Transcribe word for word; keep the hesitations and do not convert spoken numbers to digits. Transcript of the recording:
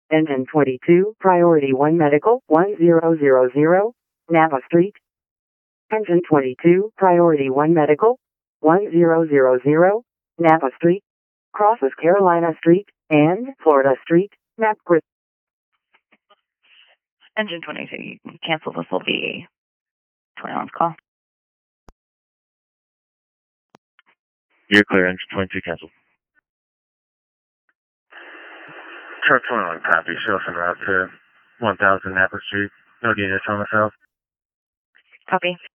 Engine twenty-two, Priority one Medical, one zero zero zero, Napa Street. Engine twenty-two, Priority one Medical, one zero zero zero, Napa Street. Crosses Carolina Street and Florida Street, Napcrit. Engine twenty-two, you can cancel. This will be twenty-one's call. You're clear, engine twenty-two, cancel. Truck twenty-one, copy. Show us en route to one thousand Napa Street. No units on the south. Copy.